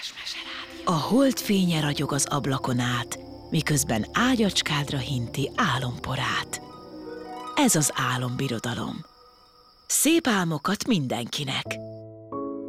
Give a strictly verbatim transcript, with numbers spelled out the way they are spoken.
A hold fénye ragyog az ablakon át, miközben ágyacskádra hinti álomporát. Ez az álombirodalom. Szép álmokat mindenkinek!